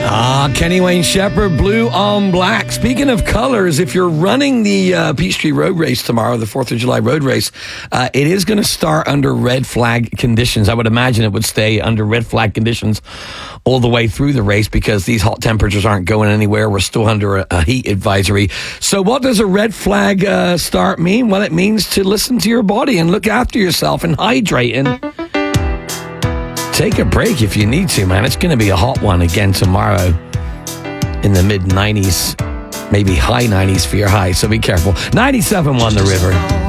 Kenny Wayne Shepherd, Blue on Black. Speaking of colors, if you're running the Peachtree Road Race tomorrow, the 4th of July road race, it is going to start under red flag conditions. I would imagine it would stay under red flag conditions all the way through the race because these hot temperatures aren't going anywhere. We're still under a heat advisory. So what does a red flag start mean? Well, it means to listen to your body and look after yourself and hydrate and take a break if you need to, man. It's going to be a hot one again tomorrow in the mid-90s, maybe high 90s for your high, so be careful. 97.1 The River.